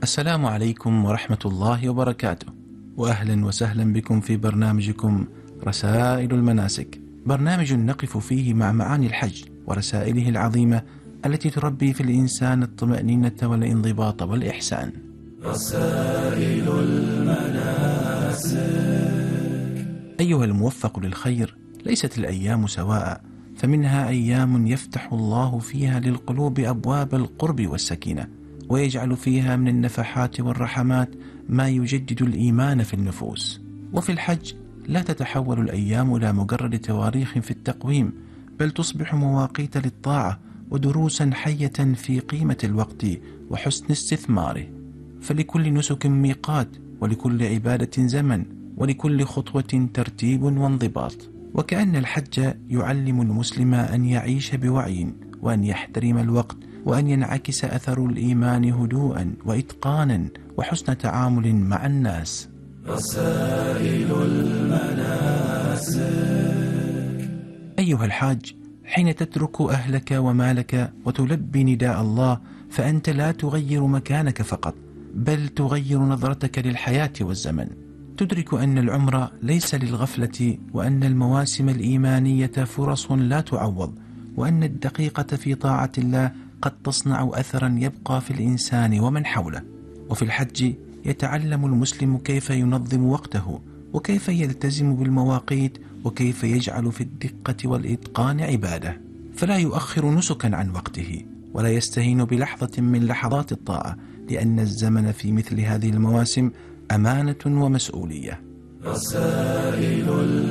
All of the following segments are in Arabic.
السلام عليكم ورحمة الله وبركاته، وأهلا وسهلا بكم في برنامجكم رسائل المناسك، برنامج نقف فيه مع معاني الحج ورسائله العظيمة التي تربي في الإنسان الطمأنينة والانضباط والإحسان. رسائل المناسك. أيها الموفق للخير، ليست الأيام سواء، فمنها أيام يفتح الله فيها للقلوب أبواب القرب والسكينة، ويجعل فيها من النفحات والرحمات ما يجدد الإيمان في النفوس. وفي الحج لا تتحول الأيام إلى مجرد تواريخ في التقويم، بل تصبح مواقيت للطاعة ودروسا حية في قيمة الوقت وحسن استثماره. فلكل نسك ميقات، ولكل عبادة زمن، ولكل خطوة ترتيب وانضباط. وكأن الحج يعلم المسلم أن يعيش بوعي، وأن يحترم الوقت، وأن ينعكس أثر الإيمان هدوءا وإتقانا وحسن تعامل مع الناس. رسائل المناسك. أيها الحاج، حين تترك أهلك ومالك وتلبي نداء الله، فأنت لا تغير مكانك فقط، بل تغير نظرتك للحياة والزمن. تدرك أن العمر ليس للغفلة، وأن المواسم الإيمانية فرص لا تعوض، وأن الدقيقة في طاعة الله قد تصنع أثرا يبقى في الإنسان ومن حوله. وفي الحج يتعلم المسلم كيف ينظم وقته، وكيف يلتزم بالمواقيت، وكيف يجعل في الدقة والإتقان عبادة، فلا يؤخر نسكا عن وقته، ولا يستهين بلحظة من لحظات الطاعة، لأن الزمن في مثل هذه المواسم أمانة ومسؤولية. رسائل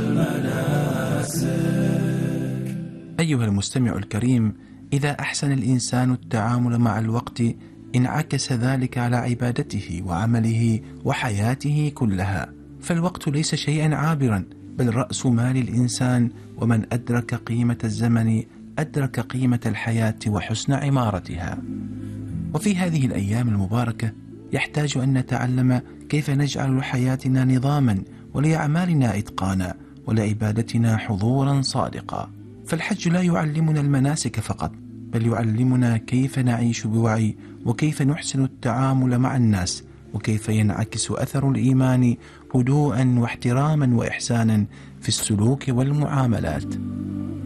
المناسك. أيها المستمع الكريم، إذا أحسن الإنسان التعامل مع الوقت انعكس ذلك على عبادته وعمله وحياته كلها. فالوقت ليس شيئا عابرا، بل رأس مال الإنسان، ومن أدرك قيمة الزمن أدرك قيمة الحياة وحسن عمارتها. وفي هذه الأيام المباركة يحتاج أن نتعلم كيف نجعل لحياتنا نظاما، ولأعمالنا إتقانا، ولعبادتنا حضورا صادقا. فالحج لا يعلمنا المناسك فقط، بل يعلمنا كيف نعيش بوعي، وكيف نحسن التعامل مع الناس، وكيف ينعكس أثر الإيمان هدوءا واحتراما وإحسانا في السلوك والمعاملات.